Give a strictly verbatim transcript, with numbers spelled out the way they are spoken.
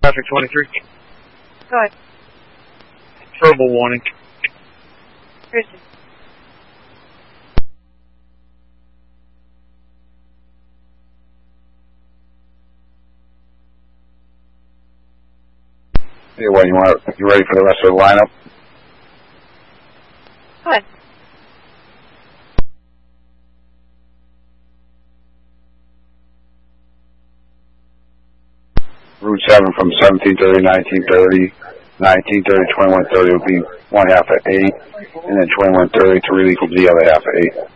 Traffic twenty-three. Go ahead. Verbal warning. Christian. Hey, what, you want? You ready for the rest of the lineup? Go ahead. Route seven from seventeen thirty to nineteen thirty. nineteen thirty to twenty-one thirty will be one half at eight, and then twenty-one thirty to relief will be the other half at eight.